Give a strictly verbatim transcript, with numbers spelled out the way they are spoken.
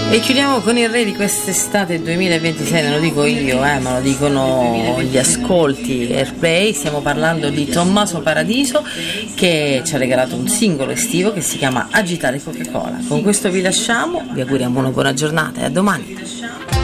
E chiudiamo con il re di quest'estate duemilaventisei, non lo dico io, eh, ma lo dicono gli ascolti Airplay. Stiamo parlando di Tommaso Paradiso, che ci ha regalato un singolo estivo che si chiama Agitare Coca-Cola. Con questo vi lasciamo, vi auguriamo una buona giornata e a domani.